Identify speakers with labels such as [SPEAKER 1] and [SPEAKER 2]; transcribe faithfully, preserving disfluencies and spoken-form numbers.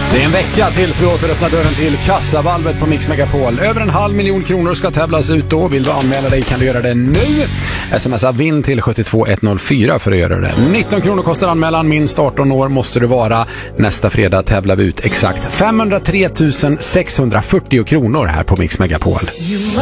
[SPEAKER 1] Det är en vecka tills vi återöppnar dörren till kassavalvet på Mix Megapol. Över en halv miljon kronor ska tävlas ut då. Vill du anmäla dig kan du göra det nu. Smsa vinn till sju två ett noll fyra för att göra det. nitton kronor kostar anmälan, minst arton år måste du vara. Nästa fredag tävlar vi ut exakt femhundratre tusen sexhundrafyrtio kronor här på Mix Megapol.